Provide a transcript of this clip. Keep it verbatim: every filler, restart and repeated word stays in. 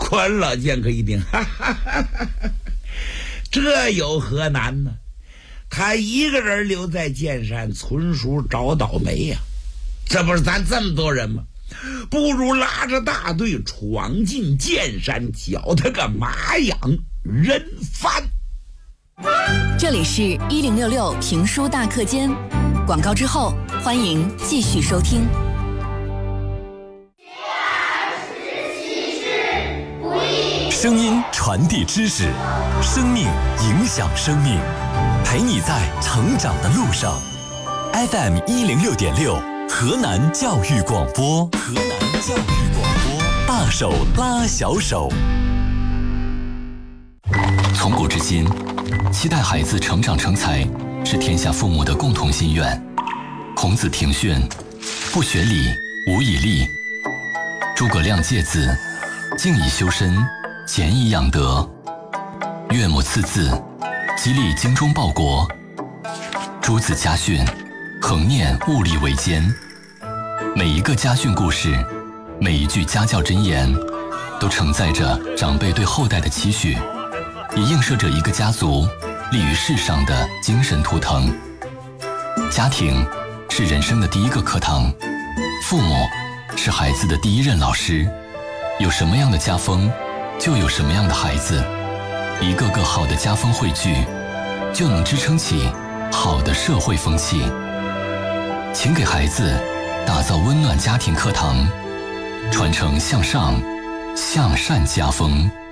宽老剑客一听，哈哈哈哈，这有何难呢？他一个人留在剑山，村叔找倒霉呀、啊！这不是咱这么多人吗？不如拉着大队闯进剑山，搅他个马养人翻。 这里是一零六六评书大课间，广告之后欢迎继续收听。 声音传递知识，生命影响生命，陪你在成长的路上。F M 一零六点六，河南教育广播，河南教育广播，大手拉小手。从古至今，期待孩子成长成才是天下父母的共同心愿。孔子庭训：不学礼，无以立。诸葛亮诫子：静以修身，俭以养德。岳母刺字，激励精忠报国。诸子家训，恒念物力维艰。每一个家训故事，每一句家教箴言，都承载着长辈对后代的期许，也映射着一个家族立于世上的精神图腾。家庭是人生的第一个课堂，父母是孩子的第一任老师。有什么样的家风，就有什么样的孩子。一个个好的家风汇聚，就能支撑起好的社会风气。请给孩子打造温暖家庭课堂，传承向上、向善家风。